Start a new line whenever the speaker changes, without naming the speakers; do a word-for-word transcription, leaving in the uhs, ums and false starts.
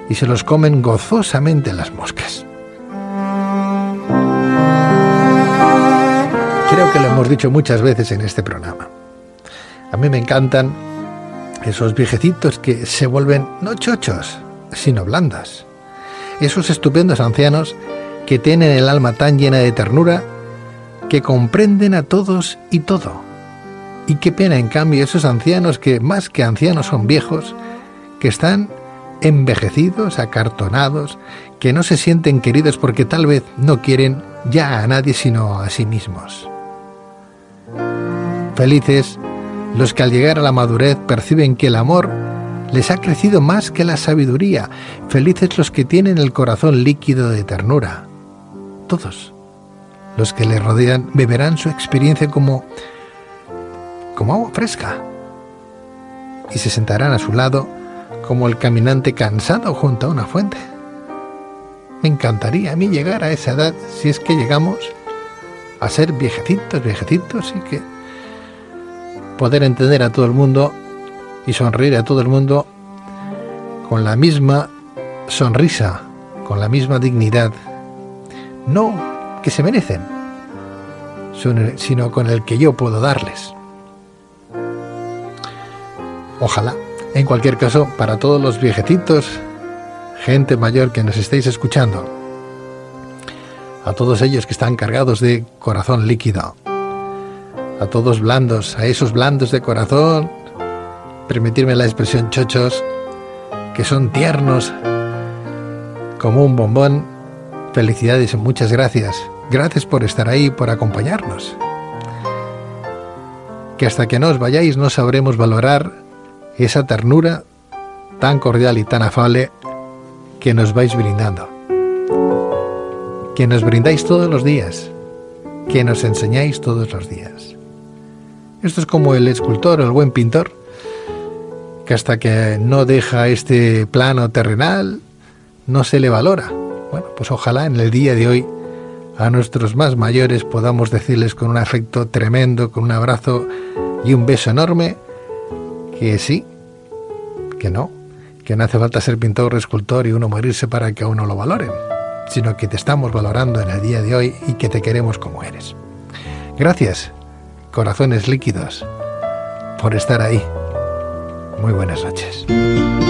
y se los comen gozosamente las moscas. Creo que lo hemos dicho muchas veces en este programa. A mí me encantan esos viejecitos que se vuelven no chochos, sino blandas. Esos estupendos ancianos que tienen el alma tan llena de ternura que comprenden a todos y todo. Y qué pena, en cambio, esos ancianos que más que ancianos son viejos, que están envejecidos, acartonados, que no se sienten queridos porque tal vez no quieren ya a nadie sino a sí mismos. Felices los que al llegar a la madurez perciben que el amor les ha crecido más que la sabiduría. Felices los que tienen el corazón líquido de ternura. Todos los que le rodean beberán su experiencia como, como agua fresca y se sentarán a su lado como el caminante cansado junto a una fuente. Me encantaría a mí llegar a esa edad, si es que llegamos a ser viejecitos, viejecitos y que poder entender a todo el mundo y sonreír a todo el mundo con la misma sonrisa, con la misma dignidad, no que se merecen, sino con el que yo puedo darles. Ojalá. En cualquier caso, para todos los viejecitos, gente mayor que nos estéis escuchando, a todos ellos que están cargados de corazón líquido, a todos blandos, a esos blandos de corazón, permitirme la expresión chochos, que son tiernos como un bombón, felicidades y muchas gracias. Gracias por estar ahí, por acompañarnos. Que hasta que no os vayáis no sabremos valorar esa ternura tan cordial y tan afable que nos vais brindando, que nos brindáis todos los días, que nos enseñáis todos los días. Esto es como el escultor o el buen pintor, que hasta que no deja este plano terrenal no se le valora. Bueno, pues ojalá en el día de hoy a nuestros más mayores podamos decirles con un afecto tremendo, con un abrazo y un beso enorme, que sí, que no, que no hace falta ser pintor o escultor y uno morirse para que a uno lo valoren, sino que te estamos valorando en el día de hoy y que te queremos como eres. Gracias, corazones líquidos, por estar ahí. Muy buenas noches.